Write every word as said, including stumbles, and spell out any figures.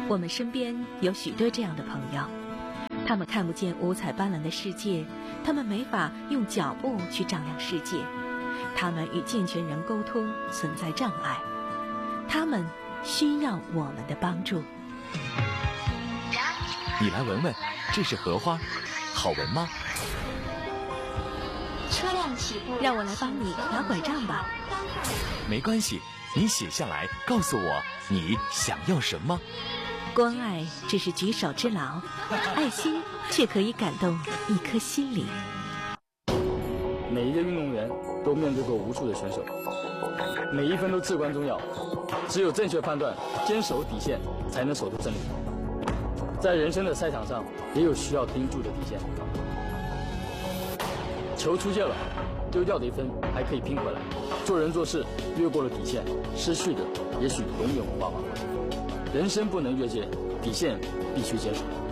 我们身边有许多这样的朋友，他们看不见五彩斑斓的世界，他们没法用脚步去丈量世界，他们与健全人沟通存在障碍，他们需要我们的帮助。 你来闻闻，这是荷花，好闻吗？ 车辆起步， 让我来帮你拿拐杖吧。 没关系，你写下来告诉我你想要什么。 关爱只是举手之劳，爱心却可以感动一颗心灵。 每一个运动员都面对过无数的选手，每一分都至关重要，只有正确判断，坚守底线，才能守住胜利。在人生的赛场上，也有需要盯住的底线。球出界了，丢掉的一分还可以拼回来。做人做事越过了底线，失去的也许永远无法挽回。人生不能越界，底线必须坚守。